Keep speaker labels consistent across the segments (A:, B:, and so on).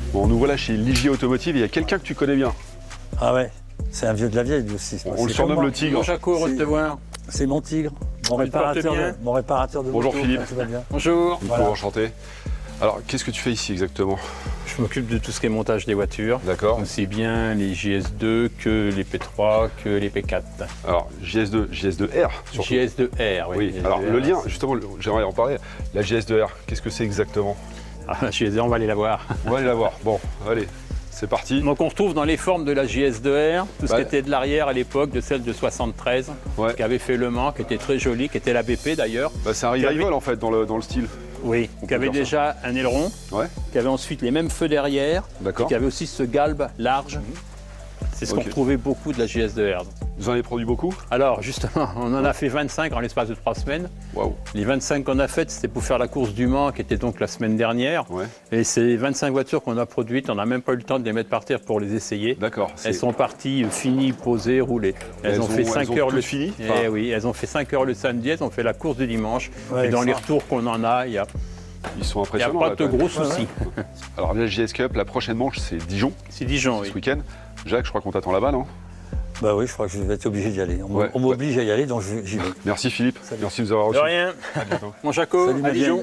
A: Bon, nous voilà chez Ligier Automotive, il y a quelqu'un que tu connais bien.
B: Ah ouais, c'est un vieux de la vieille lui aussi.
A: On le surnomme le tigre.
C: Bonjour Jaco, heureux de te voir.
B: C'est mon tigre, mon réparateur de
A: Bonjour
B: moto,
A: Philippe.
B: tout va bien.
C: Bonjour.
A: Voilà. Enchanté. Alors, qu'est-ce que tu fais ici exactement?
C: Je m'occupe de tout ce qui est montage des voitures.
A: D'accord.
C: Aussi bien les JS2 que les P3 que les P4.
A: Alors, JS2R surtout.
C: JS2R,
A: Oui,
C: JS2R,
A: alors le lien, justement, j'aimerais en parler. La JS2R, qu'est-ce que c'est exactement?
C: Ah, la JS2R, on va aller la voir.
A: On va aller la voir. Bon, allez, c'est parti.
C: Donc on retrouve dans les formes de la JS2R tout ce
A: Ouais.
C: qui était de l'arrière à l'époque, de celle de 73,
A: Ouais.
C: qui avait fait Le Mans, qui était très jolie, qui était la BP d'ailleurs.
A: Bah, c'est un
C: Qui avait-
A: revival en fait dans le style.
C: Oui,
A: On
C: qui
A: peut
C: avait
A: dire
C: déjà un aileron,
A: Ouais,
C: qui avait ensuite les mêmes feux derrière,
A: d'accord.
C: qui avait aussi ce galbe large. C'est ce qu'on
A: Ok.
C: retrouvait beaucoup de la JS2R.
A: Vous en avez produit beaucoup?
C: Alors justement, on en a fait 25 en l'espace de 3 semaines.
A: Waouh.
C: Les 25 qu'on a faites, c'était pour faire la course du Mans, qui était donc la semaine dernière.
A: Ouais,
C: Et ces 25 voitures qu'on a produites, on n'a même pas eu le temps de les mettre par terre pour les essayer.
A: d'accord.
C: Elles sont parties finies, posées, roulées. Elles ont fait 5 heures le
A: fini.
C: Eh oui, elles ont fait 5 heures le samedi, elles ont fait la course du dimanche.
B: Ouais,
C: et dans les
B: ça.
C: retours qu'on en a, il n'y a,
A: Ils sont
C: y a
A: impressionnants.
C: pas
A: là,
C: de
A: quand même.
C: gros soucis.
A: Alors la JS Cup, la prochaine manche, c'est Dijon,
C: C'est Dijon,
A: ce
C: oui.
A: week-end. Jacques, je crois qu'on t'attend là-bas, non?
B: Bah oui, je crois que je vais être obligé d'y aller.
A: Ouais,
B: On m'oblige à y aller, donc j'y vais.
A: Merci Philippe.
B: Salut.
A: Merci de nous avoir
C: De
A: reçus.
C: rien.
A: À bientôt.
C: Mon Jaco,
B: Salut,
C: à
B: ma
C: Dijon.
B: vieille.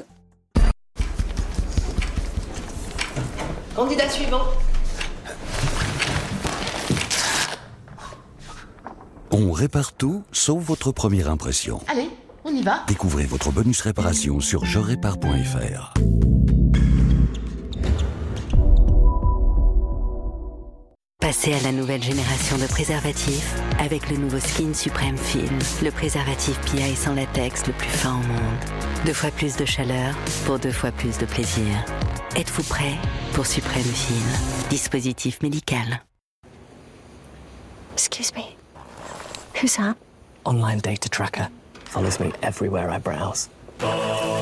D: Candidat suivant.
E: On répare tout, sauf votre première impression.
D: Allez, on y va.
E: Découvrez votre bonus réparation sur jerépare.fr.
F: Passez à la nouvelle génération de préservatifs avec le nouveau Skin Supreme Film, le préservatif PI sans latex le plus fin au monde. 2 fois plus de chaleur pour 2 fois plus de plaisir. Êtes-vous prêt pour Supreme Film? Dispositif médical.
G: Excuse me. Who's that?
H: Online data tracker follows me everywhere I browse.